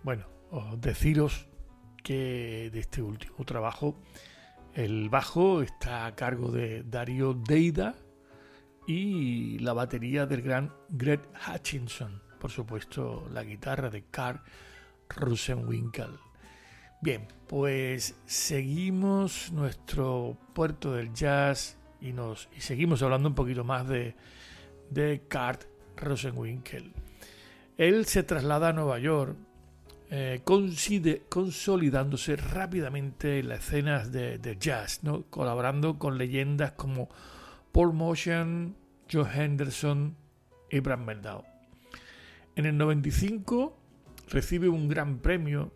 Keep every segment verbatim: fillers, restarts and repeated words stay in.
Bueno, os deciros que de este último trabajo el bajo está a cargo de Dario Deida y la batería del gran Greg Hutchinson. Por supuesto, la guitarra de Carl Rosenwinkel. Bien, pues seguimos nuestro puerto del jazz y, nos, y seguimos hablando un poquito más de, de Carl Rosenwinkel. Él se traslada a Nueva York, eh, conside, consolidándose rápidamente en las escenas de, de jazz, ¿no? Colaborando con leyendas como Paul Motian, Joe Henderson y Brad Mehldau. En el noventa y cinco recibe un gran premio,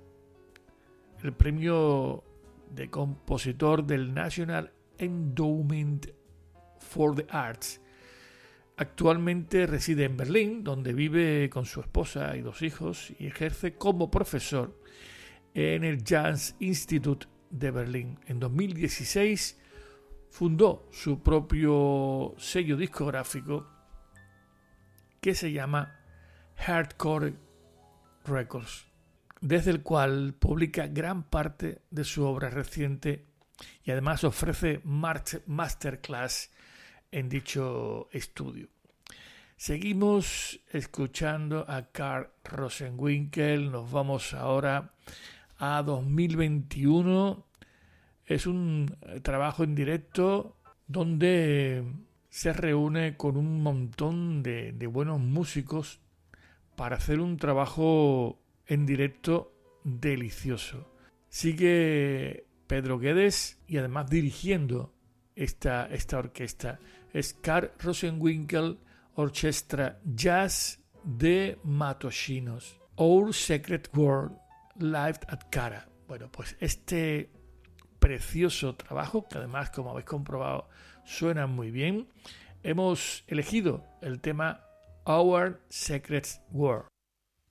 el premio de compositor del National Endowment for the Arts. Actualmente reside en Berlín, donde vive con su esposa y dos hijos y ejerce como profesor en el Jazz Institute de Berlín. En dos mil dieciséis fundó su propio sello discográfico que se llama Hardcore Records, desde el cual publica gran parte de su obra reciente y además ofrece masterclass en dicho estudio. Seguimos escuchando a Carl Rosenwinkel. Nos vamos ahora a dos mil veintiuno. Es un trabajo en directo donde se reúne con un montón de, de buenos músicos para hacer un trabajo en directo delicioso. Sigue Pedro Guedes y además dirigiendo esta, esta orquesta. Es Carl Rosenwinkel Orchestra Jazz de Matosinhos. Our Secret World Live at Cara. Bueno, pues este precioso trabajo, que además, como habéis comprobado, suena muy bien. Hemos elegido el tema Our Secret World.